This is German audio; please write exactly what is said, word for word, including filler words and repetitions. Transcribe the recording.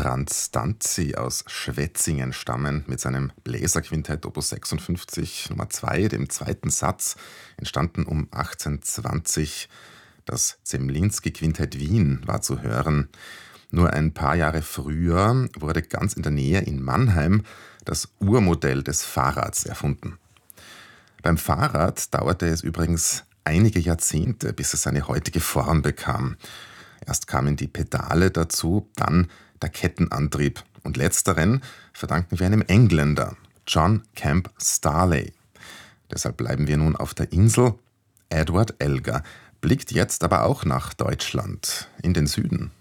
Franz Danzi aus Schwetzingen stammen mit seinem Bläserquintett Opus sechsundfünfzig Nummer zwei, dem zweiten Satz, entstanden um achtzehnhundertzwanzig. Das Zemlinsky-Quintett Wien war zu hören. Nur ein paar Jahre früher wurde ganz in der Nähe in Mannheim das Urmodell des Fahrrads erfunden. Beim Fahrrad dauerte es übrigens einige Jahrzehnte, bis es seine heutige Form bekam. Erst kamen die Pedale dazu, dann der Kettenantrieb. Und letzteren verdanken wir einem Engländer, John Camp Starley. Deshalb bleiben wir nun auf der Insel. Edward Elgar blickt jetzt aber auch nach Deutschland, in den Süden.